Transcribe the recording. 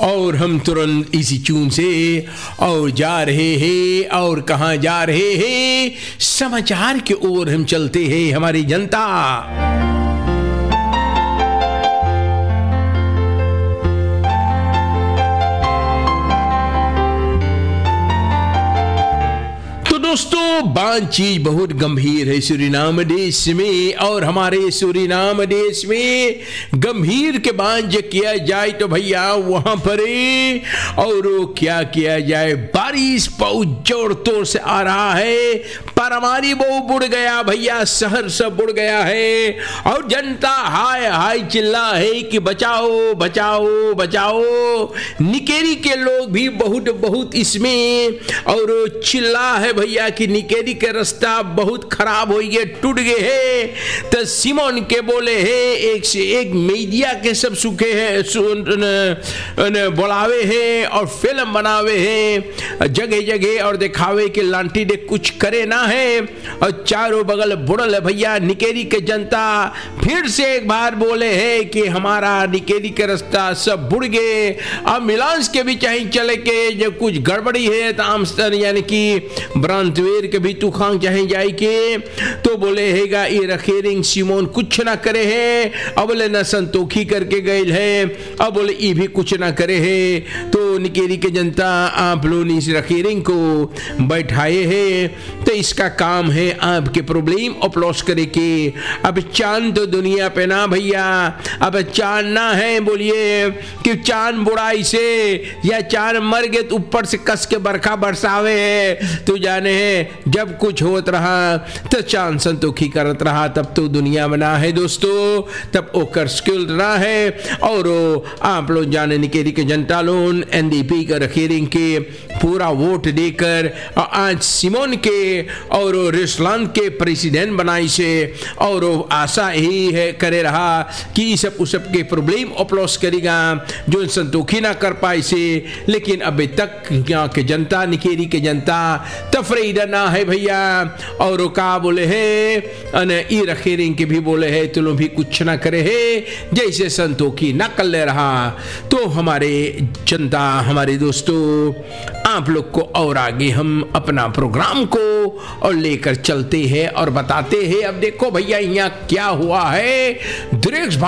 और हम तुरंत इसी चून से और जा रहे हैं। और कहाँ जा रहे हैं? समाचार की ओर हम चलते हैं हमारी जनता। दोस्तों, बात चीज बहुत गंभीर है सूरीनाम देश में। और हमारे सूरीनाम देश में गंभीर के बाद जो किया जाए तो भैया वहां पर और क्या किया जाए, बारिश बहुत जोर तोर से आ रहा है। पारामारी बहुत बुढ़ गया भैया, शहर सब बुढ़ गया है। और जनता हाय हाय चिल्ला है कि बचाओ बचाओ बचाओ। निकेरी के लोग भी बहुत इसमें और चिल्ला है भैया कि निकेरी के रास्ता बहुत खराब हो गए, टूट गए हैं। तो सिमोन के बोले हैं, एक से एक मीडिया के सब सूखे हैं, बुलावे हैं और फिल्म बनावे हैं जगह जगह और दिखावे कि लांटी दे कुछ करे ना है। और चारों बगल बुड़ल है भैया निकेरी के जनता। फिर से एक बार बोले हैं कि हमारा निकेरी के रास्ता सब बुड़ गए। अब मिलांस के भी चाहे चले के जब कुछ गड़बड़ी है तो आमस्तन यानी कि ब्रांतवेर के भी तुखांग चाहे जाए के तो बोले हैगा ये रखेरिंग सिमोन कुछ ना करे है। अब बोले न संतोखी करके गए है, अब बोले ये भी कुछ ना करे है। तो निकेरी के जनता आप लोग इस रखेरिंग को बैठाए है तो इसका काम है आपके प्रॉब्लम अपलॉस करे के। अब चांद तो दुनिया पे ना भैया, अब चांद ना है बोलिए कि चांद बुराई से या चांद मर गए तो ऊपर से कस के बरखा बरसावे है। तो जाने है जब कुछ होत रहा तो चांद संतोखी करत रहा, तब तो दुनिया बना है दोस्तों, तब ओकर स्किल रहा है। और आप लोग जाने निकेरी के जनता लोन एनडीपी का रखेरिंग के पूरा वोट देकर आज सिमोन के और रिस्लान के प्रेसिडेंट बनाई से और आशा यही है करे रहा कि सब उस सब के प्रॉब्लम अपलॉस करेगा जो संतोखी ना कर पाए से। लेकिन अभी तक यहाँ के जनता निकेरी के जनता तफरीदा ना है भैया। और का बोले है ई रखेरिंग के भी बोले है तुम भी कुछ ना करे है जैसे संतोखी ना कर ले रहा। तो हमारे जनता हमारे दोस्तों आप लोग को और आगे हम अपना प्रोग्राम को और लेकर चलते हैं और बताते हैं। अब देखो भैया यहाँ क्या हुआ है।